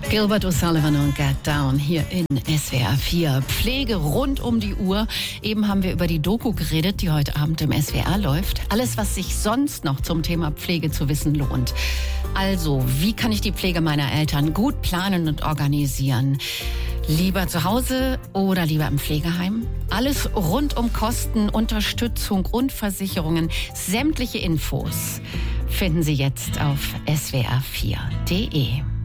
Gilbert O'Sullivan und Get Down hier in SWR 4. Pflege rund um die Uhr. Eben haben wir über die Doku geredet, die heute Abend im SWR läuft. Alles, was sich sonst noch zum Thema Pflege zu wissen lohnt. Also, wie kann ich die Pflege meiner Eltern gut planen und organisieren? Lieber zu Hause oder lieber im Pflegeheim? Alles rund um Kosten, Unterstützung und Versicherungen. Sämtliche Infos finden Sie jetzt auf swr4.de.